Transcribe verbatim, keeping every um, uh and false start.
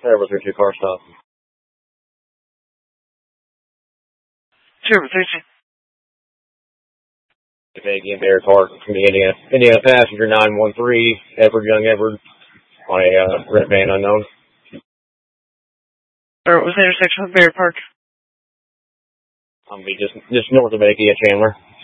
Terrible through two car stop. Terrible thirty. Again, Bear Park from the Indiana, Indiana passenger nine one three, Edward Young Edward, on a uh, red van unknown. Or what was the intersection with Bear Park? I'm be just just north of Akey at Chandler.